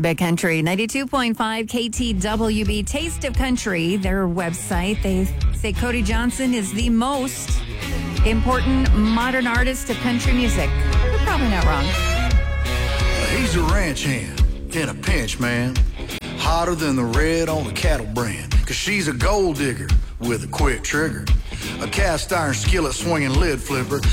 Big Country 92.5 KTWB, Taste of Country, their website. They say Cody Johnson is the most important modern artist of country music. They're probably not wrong. He's a ranch hand in a pinch, man. Hotter than the red on a cattle brand. Cause she's a gold digger with a quick trigger. A cast iron skillet swinging lid flipper.